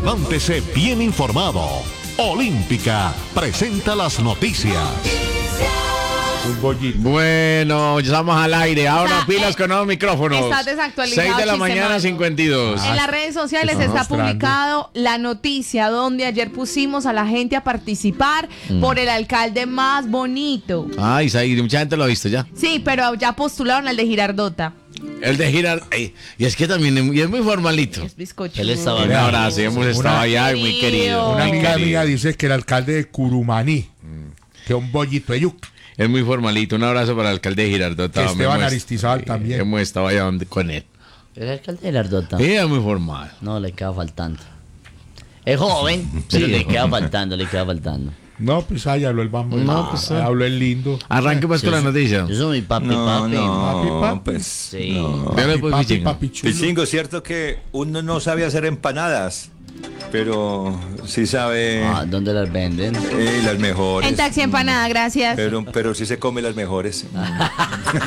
Levántese bien informado. Olímpica presenta las noticias. Un bollito. Bueno, ya estamos al aire. Ahora pilas con nuevos micrófonos. Está desactualizado. 6 de la mañana, Chistemano. 52. En las redes sociales está mostrando. publicado la noticia donde ayer pusimos a la gente a participar por el alcalde más bonito. Ay, sí, mucha gente lo ha visto ya. Sí, pero ya postularon al de Girardota. El de girar. Y es que también es muy formalito. Es bizcocho. Él estaba Un abrazo, hemos estado allá y muy querido. Una muy amiga querido. mía dice que el alcalde de Curumaní, que es un bollito de yuca. Es muy formalito. Un abrazo para el alcalde de Girardota. Que Esteban Hemos- Aristizábal también. Hemos estado allá con él. El alcalde de Lardota. Sí, es muy formal. No, le queda faltando. Es joven, pero Sí, le es queda joven. faltando, le queda faltando. No, pues ahí habló el bambo. No, pues, habló el lindo. Arranque pues con la noticia. Yo soy mi papi, No, papi. Papi, papi. pues Sí. no. Dale, pues, Papi, Pichingo. papi chulo. Pichingo, cierto que uno no sabe hacer empanadas, pero sí sabe Ah, ¿dónde las venden? las mejores. En Taxi Empanada, gracias. Pero sí se come las mejores.